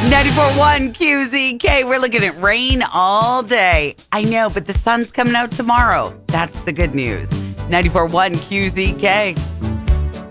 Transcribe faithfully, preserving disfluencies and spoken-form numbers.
ninety-four point one Q Z K. We're looking at rain all day. I know, but the sun's coming out tomorrow. That's the good news. ninety-four point one Q Z K.